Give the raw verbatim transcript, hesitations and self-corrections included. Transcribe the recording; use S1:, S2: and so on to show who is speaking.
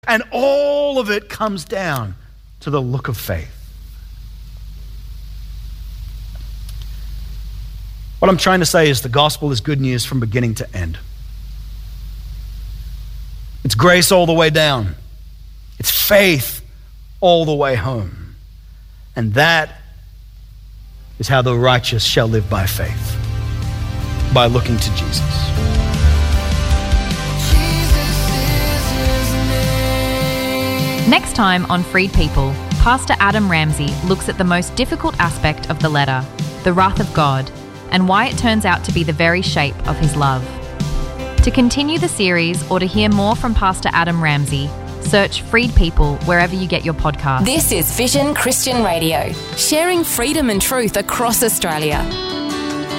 S1: And all of it comes down to the look of faith. What I'm trying to say is the gospel is good news from beginning to end. It's grace all the way down. It's faith all the way home. And that is how the righteous shall live by faith, by looking to Jesus.
S2: Next time on Freed People, Pastor Adam Ramsey looks at the most difficult aspect of the letter, the wrath of God, and why it turns out to be the very shape of his love. To continue the series or to hear more from Pastor Adam Ramsey, search Freed People wherever you get your podcasts.
S3: This is Vision Christian Radio, sharing freedom and truth across Australia.